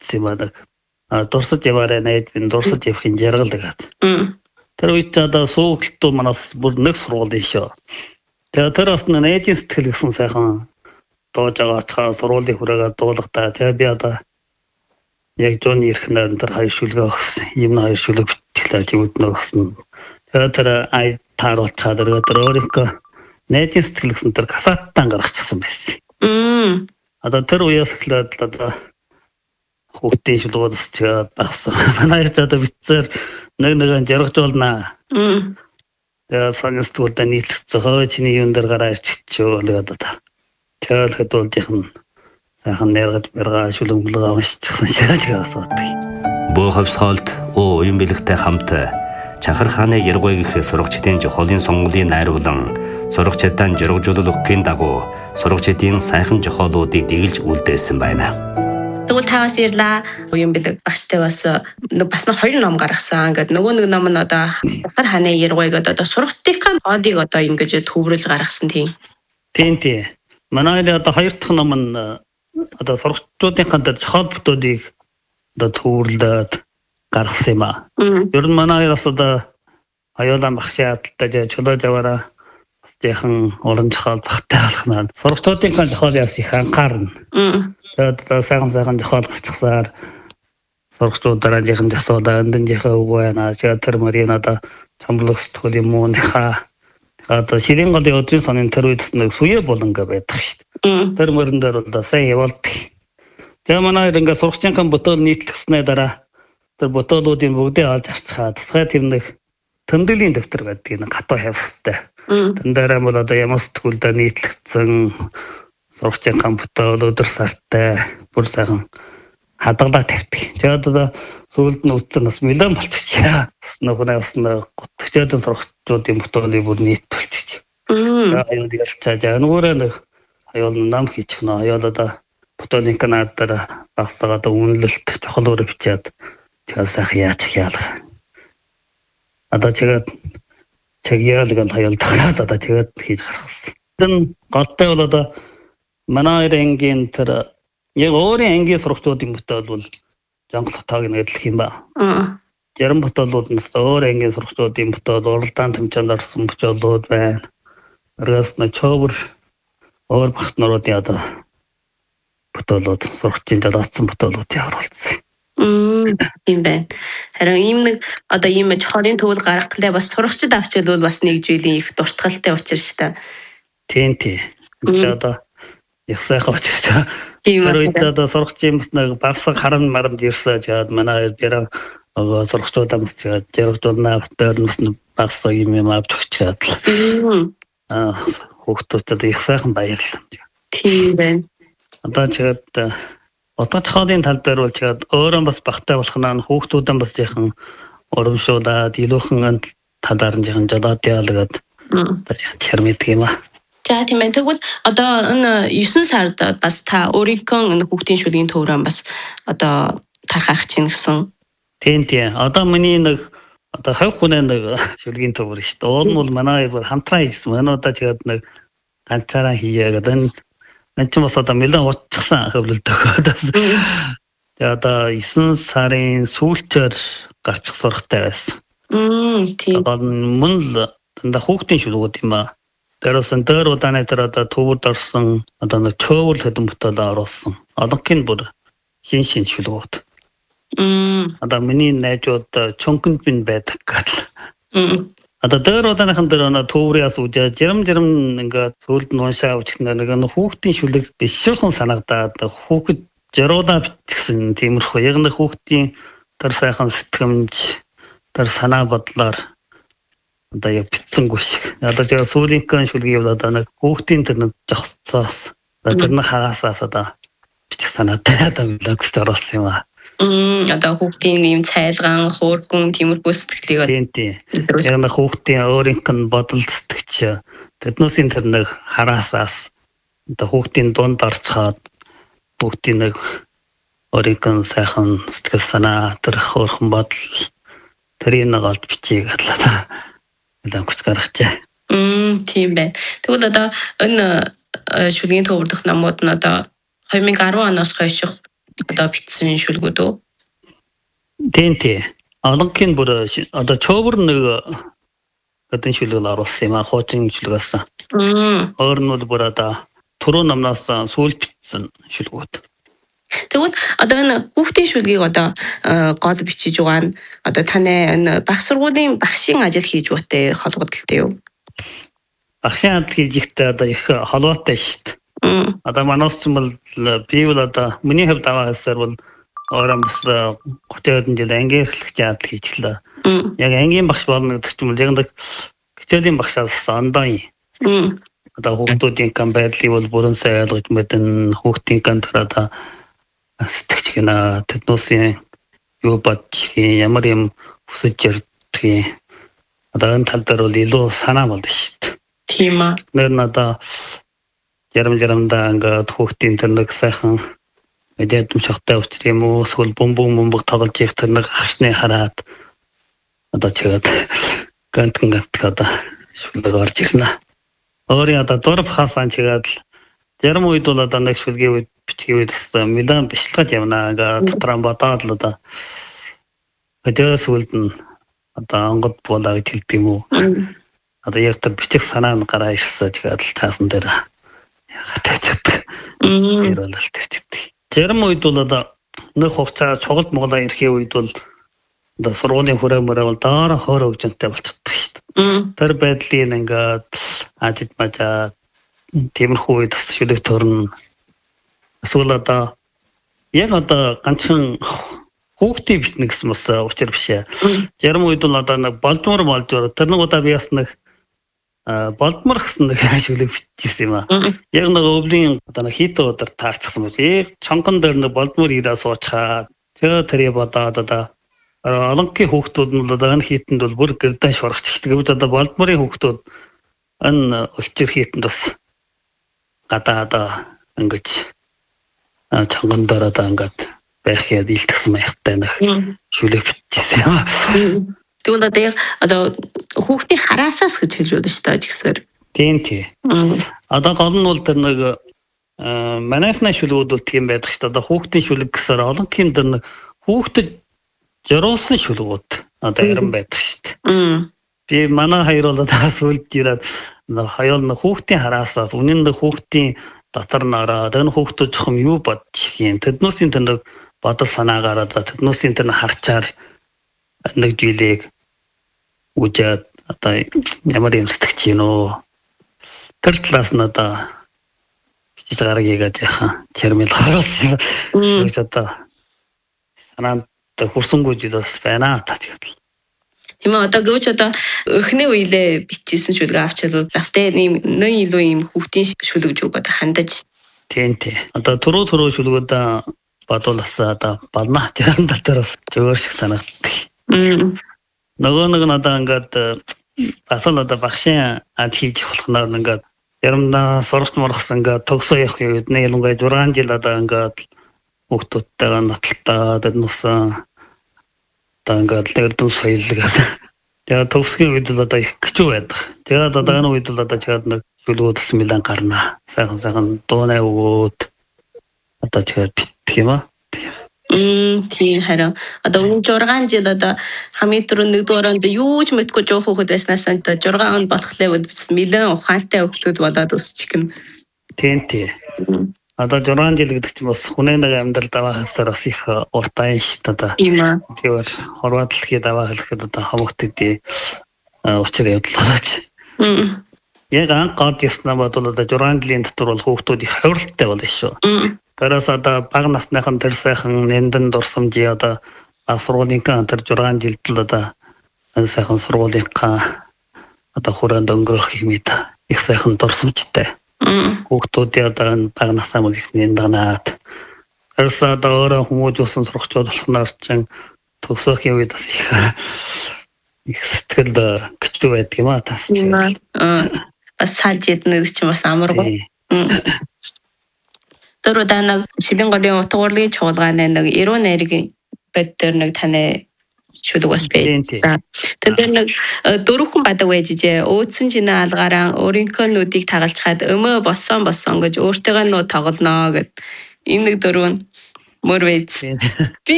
бичсэн юм байна. Дурсаж яваарай найд минь дурсаж явахын жаргал гэдэг. Тэр үед одоо суугтуу манаас бүр нэг сургууль ийшөө. Тэгээ тэр бас найдын сэтгэл гэсэн сайхан доож байгаа сургуулийн хүрээгээ дуулгатаа. Тэгээ би одоо яг зүүн ирэх найран тэр хайшуулга өгсөн. Юм хайшуулга бичлээ чигүүднөө өгсөн. Тэгээ тэр ай тааруулцаад тэр өөрийнхөө найдын сэтгэл гэсэн тэр касаттан гаргачихсан байсан. Одоо тэр үеэс эхлээд одоо хүүхдийн шүлгуудас чигээд багсан. Манай ч одоо битээр нэг жаргажуулнаа. Тэгээ санаастуулда нийтлэгцээ хоо чиний юун дээр гараа ирчихчөө гэдэг одоо. Тэгээд хэдүүлдийнх нь сайхан нэргэж мэрга шүлгэмлэгээ уншчихсан шааж асуудаг. Бөө ховсгоолд уян бэлэгтэй хамт Чанхар хааны Яргуй гэх сурагчдын жохолын сонгуулийн найруулан сурагчдаа жаргажуулалтын дагуу сурагчдын сайхан жохолуудыг дэглэж үлдээсэн байна. Тэгвэл таваас ирлаа уян бэлэг багштай бас нэг хоёр ном гаргасан. Ингээд нөгөө нэг ном нь одоо Чанхар хааны Яргуй гэдэг одоо сурагчдын одыг одоо ингэж төвөөрөж гаргасан тийм. Тийм. Манай одоо хоёр дахь ном нь одоо сурагчдын жохол бүтүүдийг одоо төвөрлөд гаргасан юм аа. Ер нь манай бас одоо аюулан багшааттай чөлөөж аваараа яхан уран жохол багтай алхнаа. Сурагчдын жохол яс их анхаарна. Тэгээд сайхан жохол гарчихсаар сурагчдаараа яхан асуулаа эндэнийхээ үг байна. Тэр мөрийн одоо чамлагс төл юм уу нэха. Одоо ширин голын өдрийн сонин тэр үед нэг сүе болонго байдаг шүү дээ. Тэр мөрөн дээр бол сайн явуулдаг. Тэгээ манай ингээ сурагчдын бүтээл нийтлэгснээ дараа тэр ботолуудын бүгдийг олж авчихад тусгай тэрнэх тэмдэглэлийн дэвтэр гэдэг нэг хатуу хавстай. Тэн дээр бол одоо ямар сэтгүүлдэ нийтлэгдсэн сурагчдын ботол өдөр сартай бүр сайхан хадгалаа тавьдаг. Тэгээд одоо сүүлд нь үтсэн бас миллион болчихчихъя. Нөхөнөөс нь готчодын сурагчдын ботолыг бүр нийтүүлчих. Аюул ялцаад нөгөөрөө нэг аюул нам хийчих нэ. Аюул одоо ботолын канадаар багсаад үнэлэлт жохолоор бичээд тэгээд сайхан яач яалаа. Одоо чигээд чигяалгал хаял тагаад одоо чигээд хийж гаргасан. Тэн голтой бол одоо манай ангийн тэр яг өөрийн ангийн сурагчдын ботол бол жонглох тааг нэрлэх юм ба. Зарим ботолууд нь өөр ангийн сурагчдын ботол уралдаан тэмцээнд орсон ботолууд байна. Оргоос нь човөр өөр багтнуудын одоо ботолууд сурагчдын даацсан ботолуудыг харуулсан. Тийм байна. Харин ийм нэг одоо ийм жохолын төвөл гаргахлаа бас сурагчид авчилвал бас нэг жилийн их дуртгалтай учир шүү дээ. Тийм. Одоо их сайхан очиж. Тэр үед одоо сурагчийн бас нэг багсаг харам марамд ирсэн жаад манай бэрэ сурагчдаа бас жаад жаргажуулнаа дээр бас багсаг юм авч өгчээд. Хүүхдүүдэд их сайхан баярлалаа. Тийм байна. Одоо чигээд одоо цаадын тал дээр бол чигээд өөрөө бас багтай болох нь хүүхдүүдэн бас яхан урамшуулаад илүүхэн талаар нь яхан жадаад яалагад чармэдэг юм аа. За тийм ээ. Тэгвэл одоо энэ 9 сард бас та өөрийнхөө хүүхдийн шүлгийн төврөө бас одоо тархах чинь гэсэн. Тийм. Одоо миний нэг одоо хавь хүнээ нэг шүлгийн төвөр шүү дээ. Уул нь бол манай хамтран хийсэн. Энэ удаа чигээд нэг ганцаараа хийгээд энэ ч бас одоо нэлээд уучсан хөвлөлтөө. Тэгээ одоо 9 сарын сүүлчээр гарчих сургатай байсан. Тийм. Одоо мөн л дандаа хүүхдийн шүлгүүд юм аа. Тэрсэн дээр удааны тэр одоо төвөрд орсон одоо нэг чөөвөл хэдэн ботол оруулсан. Одонхын бүр шин шүлгүүд. Одоо миний найзууд чонконд бин байдаг гэдэг. Одоо дээр удааныхан дээр төврөөс үжиж жирам ингээд сүлд нь уншаа авчихна нэг хүүхдийн шүлэг биш шүүхэн санагдаад хүүхэд жаруулаа бичсэн тиймэрхүү яг нэг хүүхдийн тэр сайхан сэтгэмж тэр санаа бодлоор одоо яг битсэнгүй шиг. Одоо тэр сүүлийнхэн шүлгийг одоо нэг хүүхдийн тэр жогцоос тэр нэг хагаасаас одоо бичих санаатай одоо мэлэгч оруулсан юм аа. Одоо хүүхдийн ийм цайлгаан, хөөргөн тиймэрхүү сэтгэлийг тийм. Яг нэг хүүхдийн өөрийнх нь бодол сэтгэж тэднээсийн тэр нэг хараасаас одоо хүүхдийн дунд орцоод хүүхдийн нэг өөрийнх нь сайхан сэтгэл санаа тэр хөөрхөн бодол тэрийг нэг олж бичиж атлаа. Мэдэн хүч гаргачаа. Тийм байна. Тэгвэл одоо энэ шүлгийн төвөрдөх номууд нь одоо 2010 оноос хойш одоо бичсэн шүлгүүд үү? Тийм. Олонхын бүр одоо чөөвөр нэг гэдэг шүлгэл оруулсан юм хуучин шүлгээс. Өөр нь бүр одоо түрүү намнаас сүүл бичсэн шүлгүүд. Тэгвэл одоо энэ хүүхдийн шүлгийг одоо гол бичиж байгаа нь одоо таны энэ баг сургуулийн багшийн ажил хийж буйтай холбогдолтой юу? Багшийн ажил хийж ихтэй одоо их холбоотой шүү дээ. Одоо манайс ч бол би бол одоо миний хувьд аваа хэлсээр бол орон бас 30 жил ангийн эрхлэгч ажил хийчихлээ. Яг ангийн багш болно гэдэг чинь яг нэг хичээлийн багшаас ондоо юм. Одоо хүүхдүүдийн камбайдлыг бол бүрэн сайн ойлгож мэдэн хүүхдийн кантрата сэтгэж гинэ тэднүүсийн юу бодчих ямар юм хүсэж ярдгийг одоо энэ тал дээр бол илүү санаа болдог шүү дээ. Тийм аа. Нэр надаа ярамдаа ингээд хүүхдийн тэр нэг сайхан мэдээд мшигтай учир юм уу эсвэл бөмбөг тоглож их тэр нэг хашны хараад одоо чигээд гант одоо шүлэг орж ирнэ. Өөрийн одоо дурп хаасан чигээд зарим үед бол одоо нэг шүлгийн үед бичгийн үед милан бичлэгж явна ингээд дотроо бодоод л одоо өдөөс үлд нь одоо онгод болоо гэж хэлдэг юм уу. Одоо яг тэр бичих санаа нь гараа ирсэн чигээд л таасан дээр яагаад тавьчихдаг. Ирэл л тавьчихдаг. Зарим үед бол одоо нэг хугацаа чугалт Монголоо ирэхийн үед бол одоо сургуулийн хүрээмөрөө бол доор хөөр хөгжөнтэй болчихдог шүү дээ. Тэр байдлыг ингээд ажид мажаа тиймэрхүү үед шүлэг төрн эсвэл одоо яг одоо ганцхан хүүхдийн битнэ гэсэн бас учир биш ээ. Зарим үед бол одоо нэг болдмор тэр нэг удаа би бас нэг болдмор гэсэн нэг шүлэг бичсэн юм аа. Яг нэг өвлийн одоо нэг хитэ өдөр таарчихсан байх. Чонгон дээр нэг болдмор ирээ суучаад тэр бодоод одоо олонхын хүүхдүүд нь одоо энэ хитэнд бол бүр гэрдэн шурагчдаг. Гэвч одоо болдморын хүүхдүүд энэ өлчир хитэнд бас гадаа ингэж чонгон дээр одоо ингээд байх яа дийлтгсэн байхтай нэг шүлэг бичсэн юм. Тэгвэл одоо хүүхдийн хараасаас гэж хэлж байна шүү дээ жигсээр. Тийм. Одоо гол нь бол тэр нэг манайхны шүлгүүд бол тийм байдаг шүү дээ. Одоо хүүхдийн шүлэг гэсээр олонхын тэр нэг хүүхдэд зориулсан шүлгүүд одоо яран байдаг шүү дээ. Би манай хоёр бол одоо сүлд ирээд хоёул нэг хүүхдийн хараасаас үнэн нэг хүүхдийн дотор нь ороод энэ хүүхдүүд зөвхөн юу бодчих юм. Тэднүүсийн тэр нэг бодол санаагаар одоо тэднүүсийн тэр харчаар нэг жилиг үжээд одоо ямар юм сэтгэж гин үү. Тэр талаас нь одоо бичиж гаргийгээд яхаа термил харуулсан. Гэж одоо санаанд хурсангүй зүйлс байна та тэгээд. Тийм ээ одоо гэвч одоо эхний үеэлээ бичсэн шүлэг авчаад завтай нэг илүү юм хүүхдийн шүлэг зүг одоо хандаж. Тийм. Одоо түрүү шүлгүүд бодуулсаа одоо бална тэрэн дотор зөвөр шиг санагддаг. Нөгөө нэг надаа ингээд бас л одоо багшийн ад хийж болохноор ингээд ярамдаа сурах морхсан ингээд төгсөө явах үед нэг ялангуяа 6 жил одоо ингээд хүүхдүүдтэйгээ нотолтоо дэднусан одоо ингээд лэрдэн соёлгоос тэгээ төгсгийн үед л одоо их гिचүү байдаг. Тэгээд одоо энэ үед л одоо чад нэг шүлгүүдс милан гарна. Сайхан дуунаа өгөөд одоо чад битгэх юм аа. Тийм хараа. Одоо 6 жил одоо хамгийн түрүүнд нэгдүгээр онд юу ч мэдгүй жоох хүүхэд байснаас нь 6 он болохлаа бид милан ухаантай хүүхдүүд болоод өсчих гэн. Тийм. Одоо 6 жил гэдэг чинь бас хүнээ нэг амьдрал даваа хэлсээр бас их уртаа шүү дээ. Тийм аа. Тэгэхээр хорват дэлхийд даваа хэлэхэд одоо хамгаалтын учир явдал болооч. Яг анх гад яснаа бодвол одоо 6 жилийн дотор бол хүүхдүүд их хувиралтай болно шүү. Тэрээс одоо бага насныхан тэр сайхан нэндэн дурсамжи одоо сургуулийнхаа тэр 6 жилд л одоо энэ сайхан сургуулийнхаа одоо хүрээнд өнгөрөх юм их сайхан дурсамжтай. Хүүхдүүдийн одоо бага насны мөн их нэндэнаад тэрээс одоо өөрөө хүмүүс юусан сурагчид болохноор чинь төгсөөхийн үед их сэтгэл гिचүү байдаг юм аа тас. Бас саж идэх чинь бас амаргүй. Тэрүүдээ нэг Шилэн голын утга урлагийн чуулгааны нэг эрүү найргийн бод дээр нэг таны шүлэг бас байсан. Тэгээд нэг дөрвөн бадаг байж ижээ. Өөдсөн чинь алгаараа өөрийнхөө нүдийг тагалчхаад өмөө боссон гэж өөртөөгөө нөө тоглоно гэд. Энэ нэг дөрвөн Мөрвэц. Би